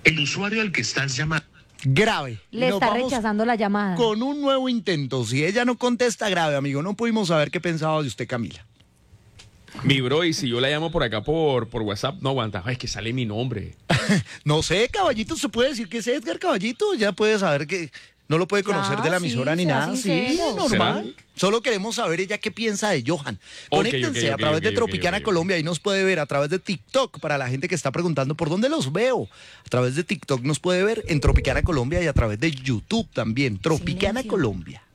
El usuario al que estás llamando. Grave. Le Nos está vamos rechazando la llamada. con un nuevo intento. Si ella no contesta, grave, amigo. No pudimos saber qué pensaba de usted, Camila. Mi bro, y si yo la llamo por acá por WhatsApp, no aguanta. Ay, es que sale mi nombre. No sé, Caballito, se puede decir que es Edgar Caballito. Ya puede saber que no lo puede conocer Ya, de la sí, emisora ni sea nada. Sí, sincero. normal. ¿Será? Solo queremos saber ella qué piensa de Johan. Ok, Conéctense ok, a través de ok, Tropicana ok. Colombia. Ahí nos puede ver a través de TikTok. Para la gente que está preguntando por dónde los veo. A través de TikTok nos puede ver en Tropicana Colombia y a través de YouTube también. Tropicana Silencio. Colombia.